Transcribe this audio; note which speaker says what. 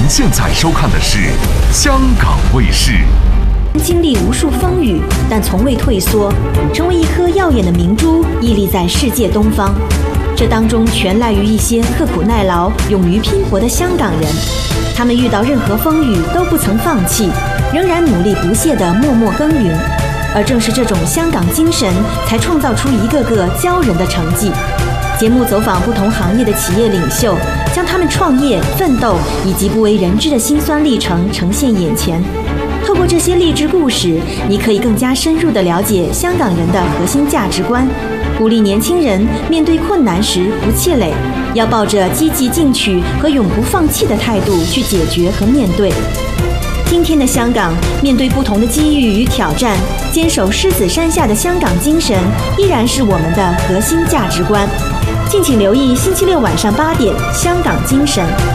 Speaker 1: 现在收看的是香港卫视。
Speaker 2: 经历无数风雨，但从未退缩，成为一颗耀眼的明珠，屹立在世界东方。这当中全赖于一些刻苦耐劳、勇于拼搏的香港人。他们遇到任何风雨都不曾放弃，仍然努力不懈地默默耕耘。而正是这种香港精神，才创造出一个个骄人的成绩。节目走访不同行业的企业领袖，将他们创业、奋斗以及不为人知的辛酸历程呈现眼前。透过这些励志故事，你可以更加深入地了解香港人的核心价值观，鼓励年轻人面对困难时不气馁，要抱着积极进取和永不放弃的态度去解决和面对。今天的香港，面对不同的机遇与挑战，坚守狮子山下的香港精神依然是我们的核心价值观。敬请留意星期六晚上8点《香港精神》。